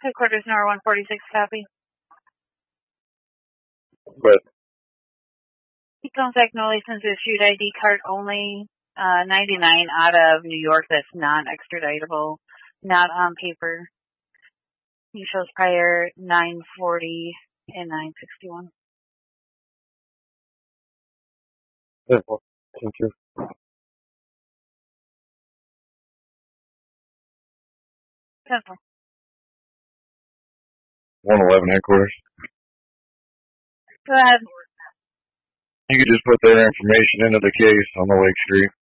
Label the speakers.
Speaker 1: Headquarters, Nor 146, copy.
Speaker 2: But
Speaker 1: Contact, no license issued, ID card only, 99 out of New York, that's non-extraditable, not on paper. He shows prior 940 and 961.
Speaker 2: Thank you. 111 headquarters.
Speaker 1: Go ahead.
Speaker 2: You could just put their information into the case on the Lake Street.